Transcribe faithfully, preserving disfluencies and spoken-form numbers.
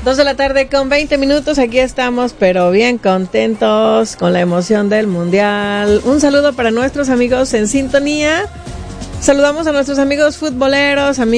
Dos de la tarde con veinte minutos, aquí estamos, pero bien contentos con la emoción del Mundial. Un saludo para nuestros amigos en sintonía. Saludamos a nuestros amigos futboleros, amigos